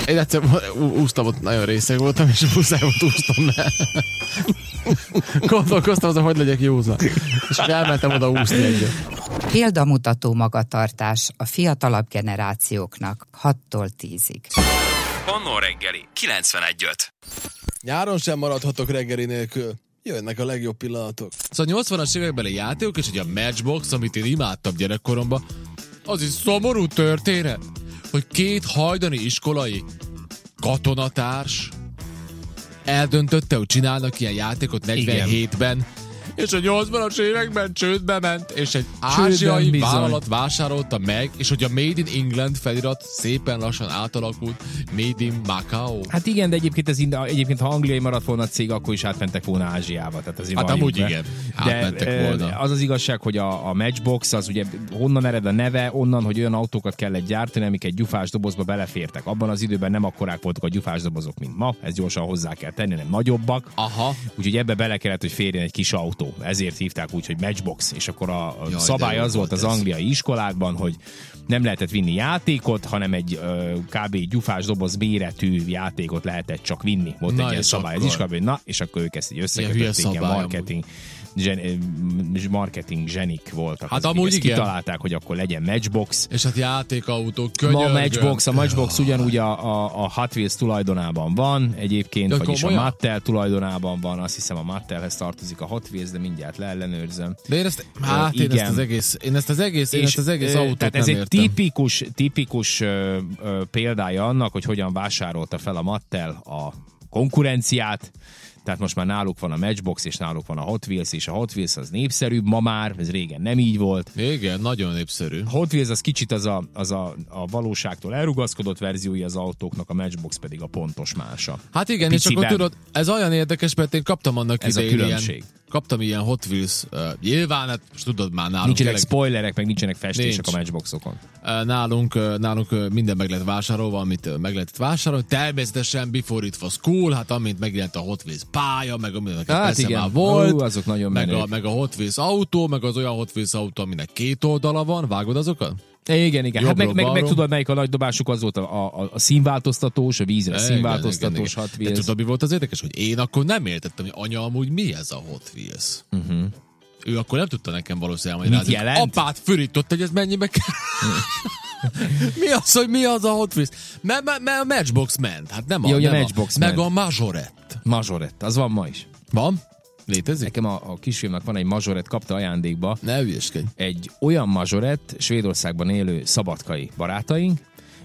Én egyszer úsztam, ott nagyon részeg voltam, és muszáj volt úsztam, mert gondolkoztam azon, hogy legyek józan. És elmentem oda úszni egyet. Példamutató magatartás a fiatalabb generációknak 6-tól 10-ig. Pannó reggeli, 91.5. Nyáron sem maradhatok reggeli nélkül. Jönnek a legjobb pillanatok. Szóval 80-as évekbeli játékok, és ugye a Matchbox, amit én imádtam gyerekkoromban, az is szomorú történet, hogy 2 hajdani iskolai katonatárs eldöntötte, hogy csinálnak ilyen játékot 47-ben, és a 80-as években csődbe ment, és egy ázsiai vállalat vásárolta meg, és hogy a Made in England felirat szépen lassan átalakult Made in Macau. Hát igen, de egyébként ha angliai maradt volna a cég, akkor is átmentek volna Ázsiába. Tehát azért hát amúgy igen, átmentek volna. Az az igazság, hogy a Matchbox, az ugye honnan ered a neve, onnan, hogy olyan autókat kellett gyártani, amik egy gyufás dobozba belefértek. Abban az időben nem akkorák voltak a gyufás dobozok, mint ma, ezt gyorsan hozzá kell tenni, nem nagyobbak. Aha. Úgyhogy ebbe bele kellett, hogy férjen egy kis autó. Ezért hívták úgy, hogy Matchbox, és akkor a szabály az volt az angliai iskolákban, hogy nem lehetett vinni játékot, hanem egy kb. Gyufás doboz méretű játékot lehetett csak vinni. Volt egy ilyen szabály az iskolában, és akkor ők ezt így összekötötték, ilyen marketing zsenik voltak. Hát amúgy igen. Kitalálták, hogy akkor legyen Matchbox. És hát játékautók könyörgön. A Matchbox ugyanúgy a Hot Wheels tulajdonában van egyébként, vagyis a Mattel tulajdonában van. Azt hiszem a Mattelhez tartozik a Hot Wheels, de mindjárt leellenőrzöm. De én ezt az egész autót tehát nem ez egy értem. tipikus példája annak, hogy hogyan vásárolta fel a Mattel a konkurenciát. Tehát most már náluk van a Matchbox, és náluk van a Hot Wheels, és a Hot Wheels az népszerűbb ma már, ez régen nem így volt. Igen, nagyon népszerű. A Hot Wheels az kicsit az a valóságtól elrugaszkodott verziója az autóknak, a Matchbox pedig a pontos mása. Hát igen, Piciben. és akkor tudod, ez olyan érdekes, mert én kaptam annak ez idején a különbség. Kaptam ilyen Hot Wheels, nyilván, hát most tudod már nálunk. Nincsenek spoilerek, meg nincsenek festések a Matchboxokon. Nálunk minden meg lehet vásárolva, amit meg lehetett vásárolni. Természetesen Before It Was Cool, hát amint megjelent a Hot Wheels pálya, meg aminek persze igen. Már volt, azok nagyon meg a Hot Wheels autó, meg az olyan Hot Wheels autó, aminek 2 oldala van. Vágod azokat? Igen. Hát meg tudod, melyik a nagy dobásuk, az volt a színváltoztatós, a vízre színváltoztatós Hot Wheels. De tudod, mi volt az érdekes? Hogy én akkor nem értettem, hogy anya, amúgy mi ez a Hot Wheels? Ő akkor nem tudta nekem valószínűleg magyarázni. Mit jelent? Apát förított, hogy ez mennyibe kell. Mi az a Hot Wheels? Mert a Matchbox ment. Hát nem a Matchbox meg a Majorette. Majorette, az van ma is. Van? Létezik? Nekem a kisfiamnak van egy Majorette, kapta ajándékba. Ne hülyeskedj. Egy olyan Majorette, Svédországban élő szabadkai barátaink,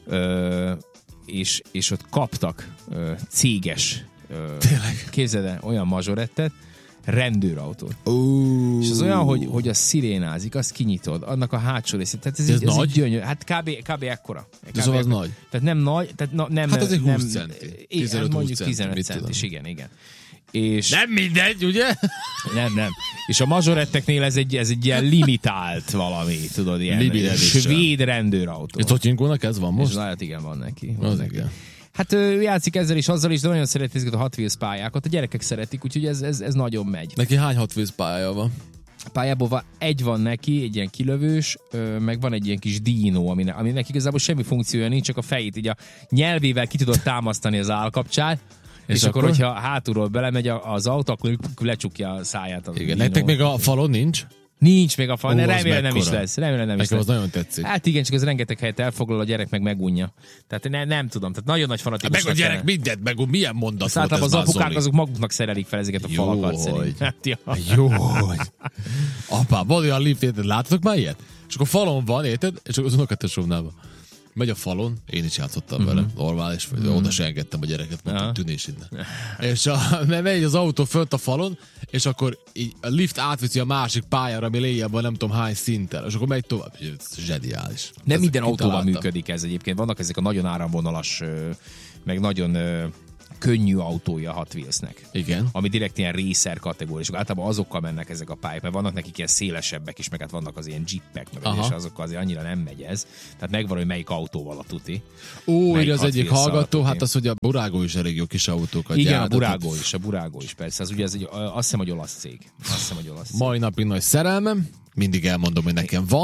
és ott kaptak céges, képzeld el, olyan Majorettet, rendőrautót. És az olyan, hogy a szirénázik, azt kinyitod, annak a hátsó részét. Tehát ez nagy? Gyönyörű. Hát kb. Ekkora. De szóval az nagy. Tehát nem nagy, tehát nem... Hát ez egy 20 centi. 15 centis, igen. És nem mindegy, ugye? Nem. És a Majoretteknél ez egy ilyen limitált valami, tudod, ilyen svéd rendőrautó. És Totyinkónak ez van most? És lehet, igen, van neki. Az igen. Hát ő játszik ezzel is, azzal is, de nagyon szereti ezeket a Hot Wheels pályákat. A gyerekek szeretik, úgyhogy ez nagyon megy. Neki hány Hot Wheels pálya van? Pályából egy van neki, egy ilyen kilövős, meg van egy ilyen kis dínó, ami neki igazából semmi funkciója nincs, csak a fejét így a nyelvével ki tudod támasztani az állkapcsát, és akkor, hogyha hátulról belemegy az autó, akkor lecsukja a száját. Igen, nektek még a falon nincs? Nincs még a falon, remélem nem is lesz. Nekem az nagyon tetszik. Hát igen, csak az rengeteg helyet elfoglal, a gyerek meg megunja. Tehát nem tudom, tehát nagyon nagy fanatikus. Meg a gyerek mindent, meg milyen mondat volt ez az apukák azok maguknak szerelik fel ezeket a falakat szerint. Hát, jó. Apám, van olyan lift, érted? Láttatok már ilyet? És akkor falon van, érted? És az unokatesóvnál van. Megy a falon, én is játszottam vele, normális, oda se engedtem a gyereket, mondtam, tűnés innen. És megy az autó fönt a falon, és akkor így a lift átviszi a másik pályára, ami léjjebb van nem tudom hány szinten, és akkor megy tovább. Ez zseniális. Nem minden autóval működik ez egyébként. Vannak ezek a nagyon áramvonalas, meg nagyon könnyű autója a Hot Wheelsnek. Igen. Ami direkt ilyen racer kategóriások. Általában azokkal mennek ezek a pályák, mert vannak nekik ilyen szélesebbek is, meg hát vannak az ilyen jeepek, és azokkal azért annyira nem megy ez. Tehát megvan, hogy melyik autóval a tuti. Hogy az egyik hallgató, hát az, hogy a Burago is elég jó kis autókat gyárt. Igen, a Burago is persze. Az ugye azt hiszem, hogy olasz cég. Mai napi nagy szerelmem, mindig elmondom, hogy nekem van.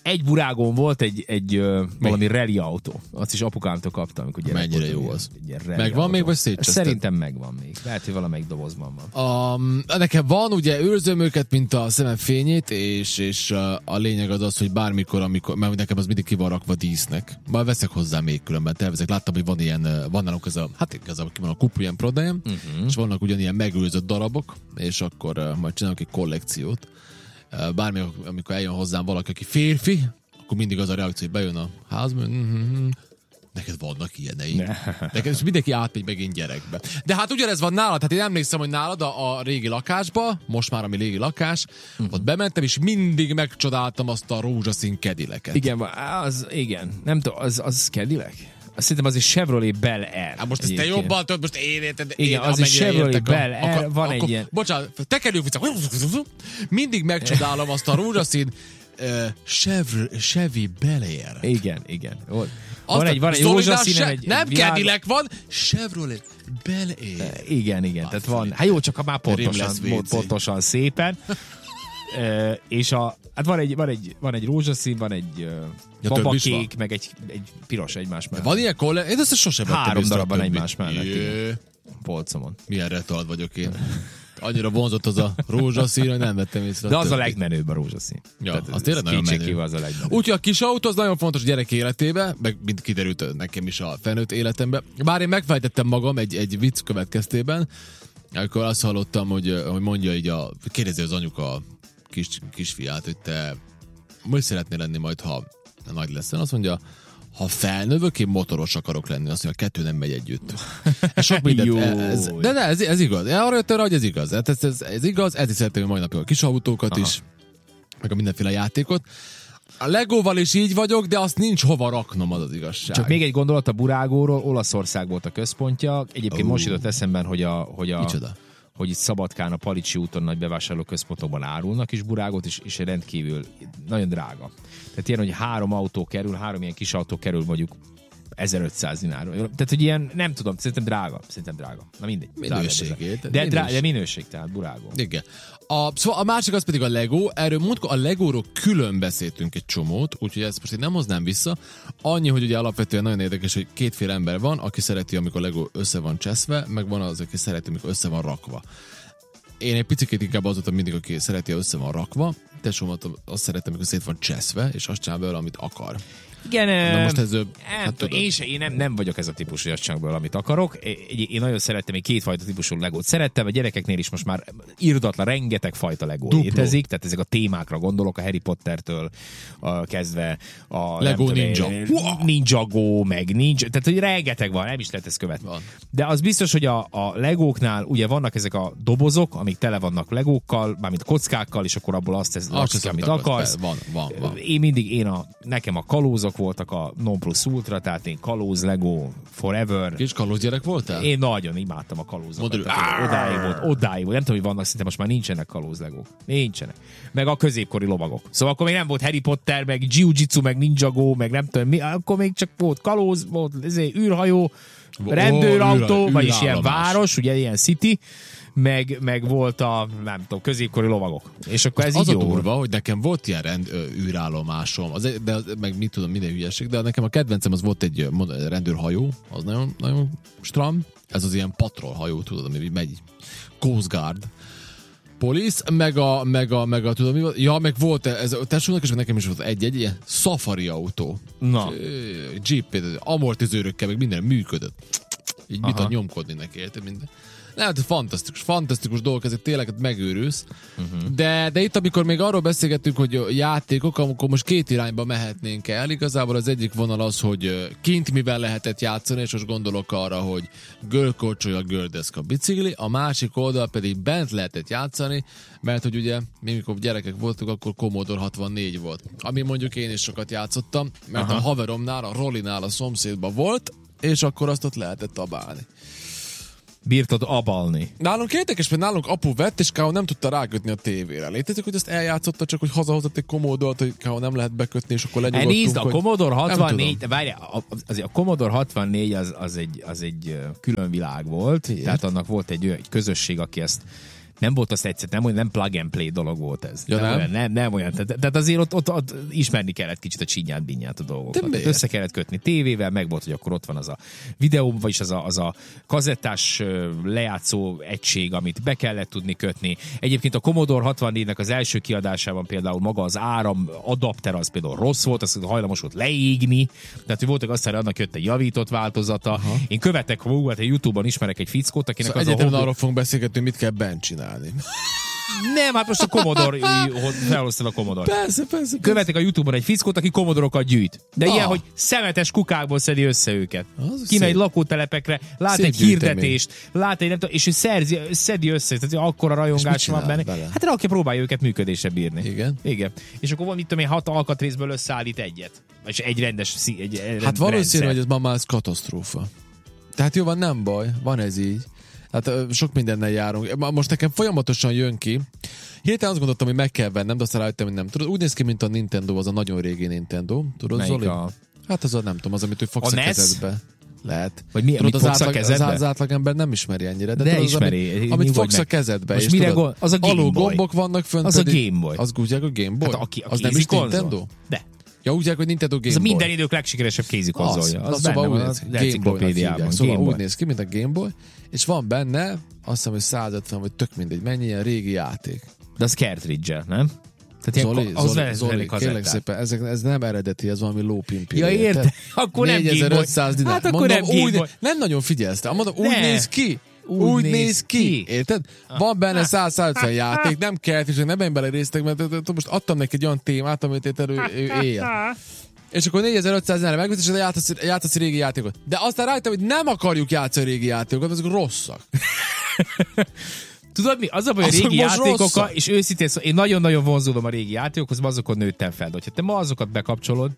egy burágon volt egy valami rally autó. Azt is apukámtól kaptam, amikor gyerek. Mennyire voltam, jó az. Megvan még, vagy szétcseszted? Szerintem megvan még. Lehet, hogy valamelyik dobozban van. Nekem van, ugye őrzöm őket, mint a szemem fényét, és a lényeg az, hogy bármikor, mert nekem az mindig ki van rakva dísznek. Majd veszek hozzá még különben, tervezek. Láttam, hogy van nálunk ez a kupu ilyen prodájam, és vannak ugyanilyen megőrzött darabok, és akkor majd csinálok egy kollekciót. Bármikor, amikor eljön hozzám valaki, aki férfi, akkor mindig az a reakció, hogy bejön a házba, neked vannak ilyeneid. Neked mindenki átmegy megint gyerekbe. De hát ugyanez van nálad, hát én emlékszem, hogy nálad a régi lakásba, most már ami régi lakás, ott bementem, és mindig megcsodáltam azt a rózsaszín Cadillacet. Igen, nem tudom, az Cadillac? Azt szerintem az egy Chevrolet Bel Air. Hát most ezt te jobban tudod, most én érted. Igen, az egy Chevrolet Bel Air, van egy ilyen... Bocsánat, tekerjük vissza. Mindig megcsodálom azt a rózsaszín Chevy Bel Air. Igen. Van egy rózsaszínen, egy nem Cadillac van, Chevrolet Bel Air. Igen, tehát van. Hát jó, csak már pontosan szépen. És hát van egy rózsaszín, van egy babakék, meg egy piros egymás mellett. Van ilyen kollég? Én ezt sosem vettem. 3 darabban egymás mellett. Polcomon. Milyen retard vagyok én. Annyira vonzott az a rózsaszín, hogy nem vettem észre. De az a legmenőbb a rózsaszín. Ja, az tényleg nagyon menő. Az a legmenőbb. Úgyhogy a kis autó az nagyon fontos gyerek életébe, meg mind kiderült nekem is a felnőtt életemben. Bár én megfejtettem magam egy vicc következtében, amikor azt hallottam, hogy mondja így kérdezi az anyuka kisfiát, hogy te hogy szeretnél lenni majd, ha nagy leszel? Azt mondja, ha felnövök, én motoros akarok lenni. Azt mondja, a kettő nem megy együtt. Sok mindent, ez igaz. Arra jöttem rá, hogy ez igaz. Ez igaz, ezért szeretem a mai napig a kis autókat is, meg a mindenféle játékot. A Legóval is így vagyok, de azt nincs hova raknom, az igazság. Csak még egy gondolat a burágóról, Olaszország volt a központja. Egyébként most jutott eszemben, hogy itt Szabadkán a Palicsi úton nagy bevásárlóközpontokban árulnak is burágot, és rendkívül nagyon drága. Tehát ilyen, hogy 3 ilyen kis autó kerül mondjuk 1500 dinárról. Tehát, hogy ilyen, nem tudom, szerintem drága. Na mindegy. Minőségét. De minőség, tehát burágó. Igen. Szóval a másik az pedig a Lego. Erről mondjuk a Legóról külön beszéltünk egy csomót, úgyhogy ezt most én nem hoznám vissza. Annyi, hogy ugye alapvetően nagyon érdekes, hogy kétféle ember van, aki szereti, amikor a Lego össze van cseszve, meg van az, aki szereti, amikor össze van rakva. Én egy picit inkább az voltam mindig, aki szereti, ha össze van rakva. Tesómat azt szeretem, amikor szét van cseszve, és azt csinál belőle, amit akar. Igen, na most ez, én nem vagyok ez a típus, hogy azt csinálok belőle, amit akarok. Én nagyon szerettem, én 2 fajta típusú Legót szerettem, a gyerekeknél is most már irdatlan rengeteg fajta Legó létezik, tehát ezek a témákra gondolok, a Harry Pottertől kezdve a Lego Ninja. Ninjago, meg Ninja, tehát hogy rengeteg van, nem is lehet ezt követni. Van. De az biztos, hogy a Legóknál ugye vannak ezek a dobozok, amik tele vannak Legókkal, mármint kockákkal, és akkor abból azt raksz, amit akarsz. Van. Én mindig, nekem a kalózok voltak a non plus ultra, tehát én kalóz, Lego, forever. Kis kalóz gyerek voltál? Én nagyon imádtam a kalózokat. Odáig volt. Nem tudom, hogy vannak, szinte most már nincsenek kalóz Legók. Nincsenek. Meg a középkori lovagok. Szóval akkor még nem volt Harry Potter, meg Jiu-Jitsu, meg Ninjago, meg nem tudom mi, akkor még csak volt kalóz, volt űrhajó, rendőrautó, vagyis ilyen város, ugye ilyen city, meg volt a, nem tudom, középkori lovagok. És akkor ez az így a durva, hogy nekem volt ilyen űrállomásom, de meg mit tudom, minden hülyeség, de nekem a kedvencem az volt egy rendőrhajó, az nagyon, nagyon stram. Ez az ilyen patrolhajó, tudod, ami megy. Coast Guard. Police, meg a tudom mi volt? Ja, meg volt ez a tesónak, és nekem is volt egy ilyen safari autó. Na. Jeep, amortizőrökkel, meg minden működött. Így mit a nyomkodni neki, érted minden. Nem, fantasztikus dolgok, ezek tényleg megőrülsz. De itt, amikor még arról beszélgettünk, hogy játékok, akkor most 2 irányba mehetnénk el. Igazából az egyik vonal az, hogy kint mivel lehetett játszani, és most gondolok arra, hogy görkorcsolya, gördeszka, bicikli. A másik oldal pedig bent lehetett játszani, mert hogy ugye, mi mikor gyerekek voltunk, akkor Commodore 64 volt. Ami mondjuk én is sokat játszottam, mert a haveromnál, a Rolinál a szomszédban volt, és akkor azt ott lehetett abálni. Bírtad abalni. Nálunk érdekes, mert nálunk apu vett, és K.O. nem tudta rákötni a tévére. Létezik, hogy azt eljátszotta, csak hogy hazahozott egy Commodore-t, hogy K.O. nem lehet bekötni, és akkor lenyugodtunk. Nézd, a Commodore 64, várjál, a Commodore 64 az egy külön világ volt, tehát annak volt egy közösség, aki ezt Nem volt az egyszer, nem plug and play dolog volt ez. Ja, nem olyan. Tehát azért ott ismerni kellett kicsit a csinyát-binyát a dolgokat. Össze kellett kötni tévével, meg volt, hogy akkor ott van az a videó, vagyis az a kazettás lejátszó egység, amit be kellett tudni kötni. Egyébként a Commodore 64-nek az első kiadásában például maga az áram adapter az például rossz volt, az hajlamos volt leégni, tehát hogy voltak aztán annak jött egy javított változata. Aha. Én követek a YouTube-on ismerek egy fickót, akinek szóval az arról fogunk beszélgetni, mit kell bent csinálni. Nem, hát most a Commodore, felhoztál a Commodore. Persze. Követek a YouTube-on egy fickót, aki Commodore-okat gyűjt. De ilyen, hogy szemetes kukákból szedi össze őket. Kimegy lakótelepekre, lát egy hirdetést, lát egy, nem tudom, és ő szedi össze, tehát akkora rajongás van benne. Vele? Hát rakja, próbálja őket működésre bírni. Igen. És akkor van, mit tudom én, 6 alkatrészből összeállít egyet. És egy rendes hát valószínű, hogy ez ma már ez katasztrófa. Tehát jó van, nem baj, van ez így. Hát sok mindennel járunk. Most nekem folyamatosan jön ki. Hirtelen azt gondoltam, hogy meg kell vennem, de aztán rájöttem, hogy nem. Tudod, úgy néz ki, mint a Nintendo, az a nagyon régi Nintendo. Tudod, melyik Zoli? Hát az a nem tudom, az, amit ő fogsz a kezedbe. Lehet. Vagy mi, tudod, az átlagember nem ismeri ennyire. De tudod, ismeri. Amit fogsz a kezedbe. Most és mire tudod, az a Game Boy. Gombok vannak fönt. Az pedig, a Game Boy. Az úgy a Game Boy? Hát aki az nem is Nintendo? De. Ja, úgy hogy Nintendo Game Boy. Boy. Ez minden idők legsikeresebb kézikonzolja. Az szóval benne van az enciklopédiában. Szóval úgy néz ki, mint a Game Boy, és van benne, azt hiszem, hogy 150, vagy tök mindegy, mennyi ilyen régi játék. De az cartridge-el, nem? Zoli, kérlek szépen, ez nem eredeti, ez valami lópimpi. Ja, érte? Akkor nem Game Boy. dinár. Hát akkor nem Game Boy. Nem nagyon figyelsz, mondom, úgy néz ki. Úgy néz ki. Érted? Van benne 150 játék, nem kell, és nem menj bele résztek, mert most adtam neki egy olyan témát, amit ő él. És akkor 4500 dinárra megvesz, és játszasz régi játékot. De aztán rájöttem, hogy nem akarjuk játszani régi játékokat, azok rosszak. Tudod mi? Az a baj, a régi játékokkal, és őszintén szóval én nagyon-nagyon vonzódom a régi játékokhoz, azokon nőttem fel. De hogyha te ma azokat bekapcsolod,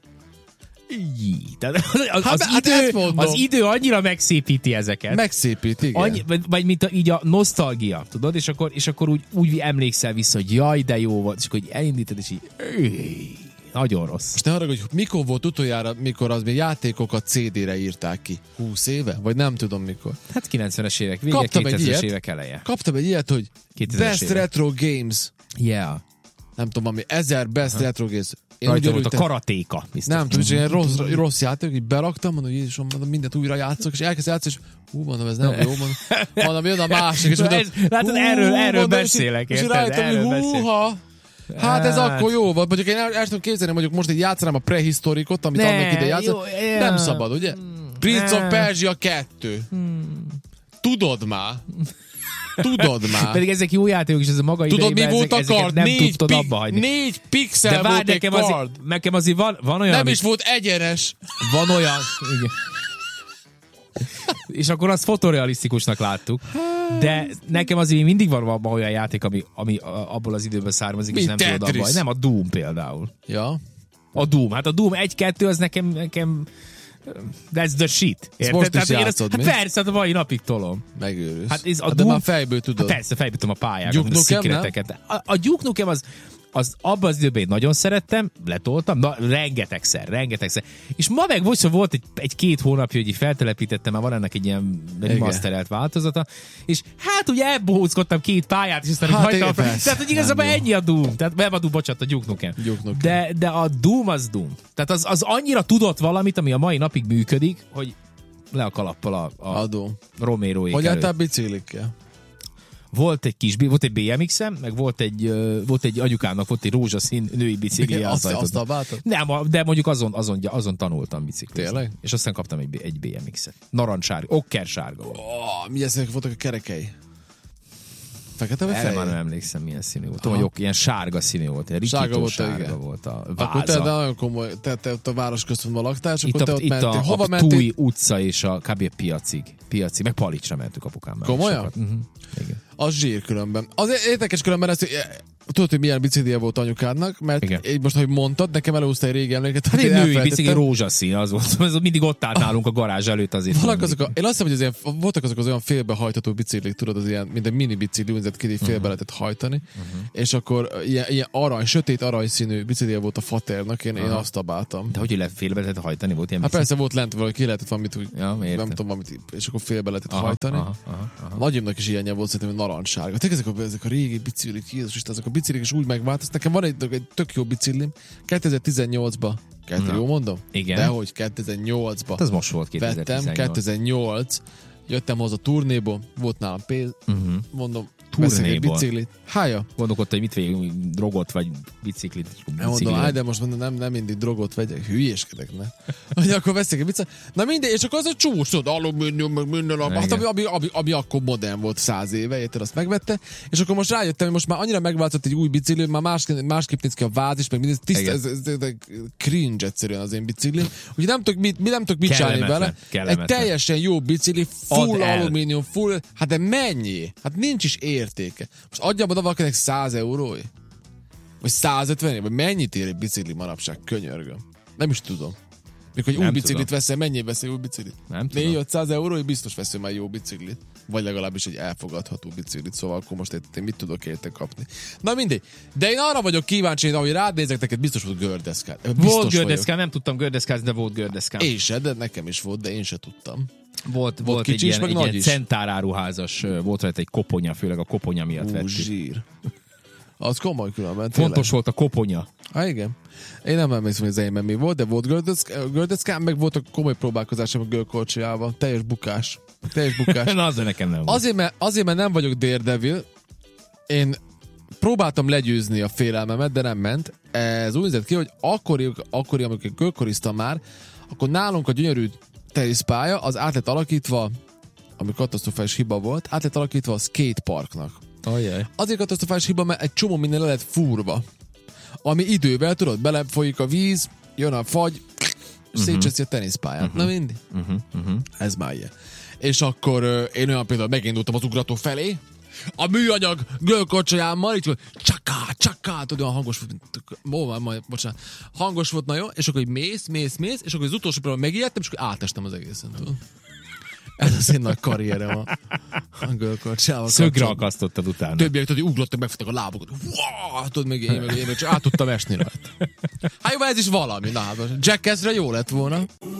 az idő annyira megszépíti ezeket. Megszépít, igen. Vagy mint így a nosztalgia, tudod? És akkor úgy emlékszel vissza, hogy jaj, de jó volt, és akkor így elindítod, és így nagyon rossz. És ne haragudj, mikor volt utoljára, mikor az még játékokat CD-re írták ki? 20 éve? Vagy nem tudom mikor. Hát 90-es évek vége, 2000-es évek eleje. Kaptam egy ilyet, hogy Best évek. Retro Games. Yeah. Nem tudom, ami 1000 Best Retro Games. Rajta volt a karatéka. Biztos. Nem tudom, hogy ilyen rossz játék, így beraktam, mondom, hogy Jézusom, mindent újra játszok, és elkezd játszani, és mondom, ez nem jó, mondom, jön a másik, és mondom, látod, erről beszélek, és rájöttem, hogy hát ez akkor jó volt. Mondjuk én el tudom képzelni, mondjuk most így játszanám a prehistorikot, amit annak ide játszom. Nem szabad, ugye? Prince of Persia 2. Tudod már. Pedig ezek jó játékok, és ez a maga idejében. Tudod, mi volt a kard? Nem tudtad abba hagyni. 4 pixel de volt egy kard. Nekem azért van olyan... Nem is volt egyenes. Van olyan... Igen. És akkor azt fotorealisztikusnak láttuk. De nekem azért mindig van abban olyan játék, ami abból az időből származik, és nem tudod abban. Nem, a Doom például. Ja. A Doom. Hát a Doom 1-2 az nekem that's the shit. Most is játszod, hát persze, hát a mai napig tolom. Megőrülsz. Hát ez a Doom, de már fejből tudod. Hát persze, fejből tudom a pályákat, Duke Nukem, a Duke Nukem az abban az időben én nagyon szerettem, letoltam, rengetegszer. És ma meg volt egy-két hónapja, hogy így feltelepítettem, már van ennek egy ilyen remasterelt változata, és hát ugye elbohózkodtam 2 pályát, és aztán hagytam. Tehát, hogy igazából ennyi a Doom. Tehát nem a Doom, bocsánat, a Duke Nukem. De a Doom az Doom. Tehát az annyira tudott valamit, ami a mai napig működik, hogy le a kalappal a Romero-ék. Hogy álltál biciklikkel? Volt egy BMX-em, meg volt egy anyukámnak, volt egy rózsaszín női bicikli. Azt abáltad? Nem, de mondjuk azon tanultam biciklizni. Tényleg? És aztán kaptam egy BMX-et. Narancssárga, okkersárga volt. Milyen színek voltak a kerekei? Fekete vagy fehér? Erre már nem emlékszem, milyen színű volt. Tudom, hogy ilyen sárga színű volt. Ilyen rikító sárga volt a váza. Akkor te nagyon komoly, te ott a városközpontban laktál, és akkor te ott mentél. Hova mentél? Túj utca és a kb. piacig, meg Palicsra mentünk apukámmal. Komolyan? Igen. Az zsír különben. Az érdekes különben ezt, Tudod, hogy milyen biciklije volt anyukádnak, mert én most, hogy mondtad, nekem előhozta egy régi emléket. Hát egy női bicikli rózsaszín, az volt. Ez mindig ott állt nálunk a garázs előtt azért. Én azt hiszem, hogy voltak azok az olyan félbehajtható biciklik, tudod, az ilyen, mint egy mini bicikli, úgynevezett ki, félbe lehetett hajtani, és akkor ilyen sötét aranyszínű biciklije volt a faternak, én azt tabáltam. De hogy félbe lehetett hajtani? Volt ilyen persze volt lent valahogy, ki lehetett valamit, úgy, nem tudom, valamit, és akkor félbe lehetett hajtani. Nagyobbnak is ilyenje volt, szerintem narancssárga. Ezek a régi biciklik, Jézus Isten, ezek a biciklik is úgy megváltoztak. Nekem van egy tök jó biciklim, 2018-ba. Jó mondom? Igen. Dehogy 2008-ba. Ez most volt 2018. Vettem, 2008. Jöttem haza turnéból, volt nálam pénz. Mondom, veszek egy biciklit. Hája. Gondolkodta, hogy mit vegyek, drogot vagy biciklit. Mondom, de most mondom, nem mindig drogot vegyek, hülyéskedek, ne? Hogy akkor veszek egy biciklit. Na mindegy, és akkor az a csúcs, alumínium, meg minden, hát ami akkor modern volt 100 éve, érted, azt megvette, és akkor most rájöttem, hogy most már annyira megváltozott egy új bicikli, már másképp néz ki a váz is, meg minden tiszta, ez cringe egyszerűen az én biciklim. Úgyhogy nem tudok mit csinálni vele. Egy teljesen jó bicikli, full alumínium, full, hát de mennyi? Hát nincs is értéke. Most adjam oda valakinek 100 eurói? Vagy 150, vagy mennyit ér egy bicikli manapság? Könyörgöm. Nem is tudom. Mikor egy új biciklit veszel, mennyi veszel új biciklit? Nem tudom. 400 eurói biztos veszel már jó biciklit. Vagy legalábbis egy elfogadható biciklit. Szóval akkor most én mit tudok érte kapni? Na mindegy. De én arra vagyok kíváncsi, ahogy rád nézek, neked biztos volt gördeszkád. Volt gördeszkád, nem tudtam gördeszkázni, de volt gördeszkád. Én se, de nekem is volt, de én se tudtam. Volt kicsi egy ilyen centáráruházas, volt rajta egy koponya, főleg a koponya miatt vettük. Zsír. Az komoly különben. Fontos volt a koponya. Igen. Én nem emlékszem, hogy az enyémben mi volt, de volt gördeszkám, meg voltak komoly próbálkozásom a görkorcsiával. Teljes bukás. Na, az nekem nem volt. Azért, mert nem vagyok Daredevil, én próbáltam legyőzni a félelmemet, de nem ment. Ez úgy nézett ki, hogy akkori amikor görkoriztam már, akkor nálunk a gyönyörű teniszpálya az át lett alakítva, ami katasztrofális hiba volt, át lett alakítva a skateparknak. Ajaj. Azért katasztrofális hiba, mert egy csomó minden le lett fúrva. Ami idővel, tudod, belefolyik a víz, jön a fagy, szétcseszi a teniszpályát. Na mindig. Ez már ilyen. És akkor én olyan például megindultam az ugrató felé, a műanyag görkorcsolyámmal, így csaká, tudod, olyan hangos volt, bocsánat, hangos volt, na jó, és akkor mész, és akkor az utolsó pillanatban megijedtem, és akkor átestem az egészen, tudod. Ez az én nagy karrierem a görkorcsával. Szögre akasztottad utána. Többiek, tudod, ugrottak, megfogtak a lábukat. Tudod, meg én csak át tudtam esni rajta. Hát jó, ez is valami. Na, Jackassre jó lett volna.